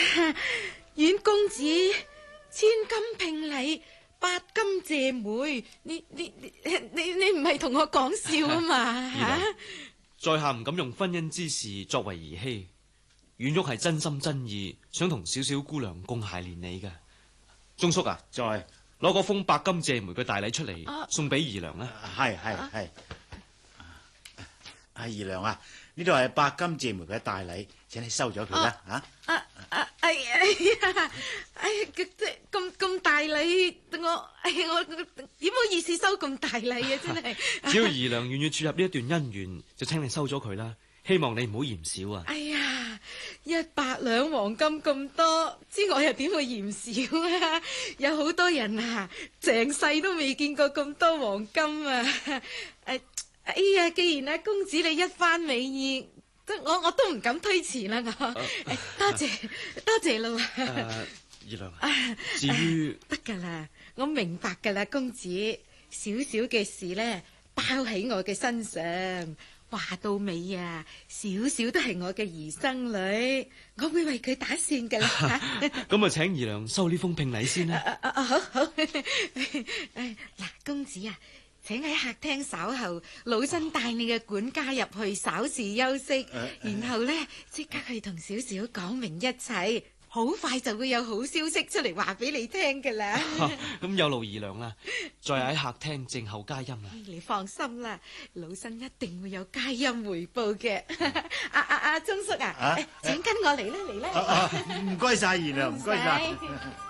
阮公子千金聘禮，八金謝媒，你唔係同我講笑啊嘛？ 在下唔敢用婚姻之事作為兒戲，阮玉係真心真意想同小小姑娘共諧連理嘅。鐘叔啊， 在攞嗰封百金謝媒嘅大禮出嚟，送俾姨娘啦。 係姨娘啊，呢度係百金謝媒嘅大禮，請你收咗佢啦。 哎呀，咁大禮，我點好意思收咁大禮啊！真係。 只要姨娘願意注入呢一段姻緣，就請你收咗佢啦。希望你唔好嫌少啊！ 哎呀，100兩黃金咁多，知我又點會嫌少啊？有好多人啊，成世都未見過咁多黃金啊！哎呀，既然阿公子你一番美意，我都唔敢推辭啦！多謝啦！ 姨娘，至於得噶啦，我明白噶啦，公子，少少嘅事呢，包喺我嘅身上。話到尾啊，少少都係我嘅兒生女，我會為佢打算噶啦。 咁啊，請姨娘收呢封聘禮先啦。 好。嗱，公子啊，請喺客廳稍後，老身帶你嘅管家入去稍事休息，然後呢，即刻去同小小講明一切。好快就會有好消息出嚟話俾你聽噶啦。 咁有勞姨娘啦，再喺客廳靜候佳音啦。 你放心啦，老身一定會有佳音回報嘅。鐘叔啊，請跟我嚟啦，嚟啦。 唔該晒姨娘，唔該晒。